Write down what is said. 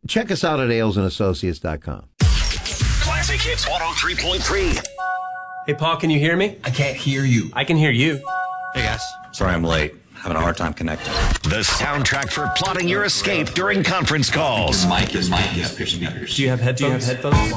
check us out at ailesandassociates.com. Classic Hits 103.3. Hey, Paul, can you hear me? I can't hear you. I can hear you. Hey, guys. Sorry I'm late. Having a hard time connecting. The soundtrack for plotting your escape during conference calls. Mike is pushing speakers. Do you have headphones?